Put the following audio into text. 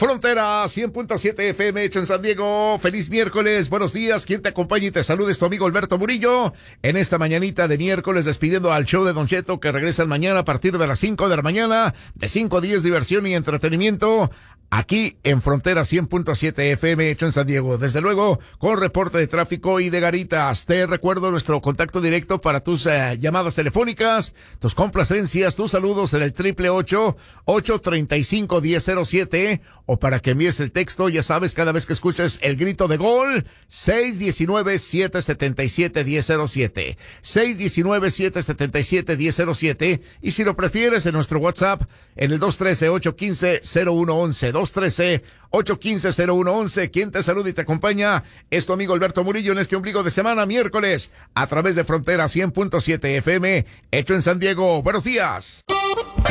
Frontera 100.7 FM hecho en San Diego. Feliz miércoles, buenos días. Quien te acompaña y te saluda es tu amigo Alberto Murillo. En esta mañanita de miércoles despidiendo al show de Don Cheto que regresa mañana a partir de las 5 de la mañana. De 5 a 10 diversión y entretenimiento. Aquí en Frontera 100.7 FM hecho en San Diego. Desde luego, con reporte de tráfico y de garitas. Te recuerdo nuestro contacto directo para tus llamadas telefónicas, tus complacencias, tus saludos en el 888-835-1007 o para que envíes el texto, ya sabes, cada vez que escuches el grito de gol, 619-777-1007. 619-777-1007 y si lo prefieres en nuestro WhatsApp en el 213-815-0111. 213-815-0111. Quien te saluda y te acompaña es tu amigo Alberto Murillo en este ombligo de semana, miércoles, a través de Frontera 100.7 FM, hecho en San Diego. Buenos días.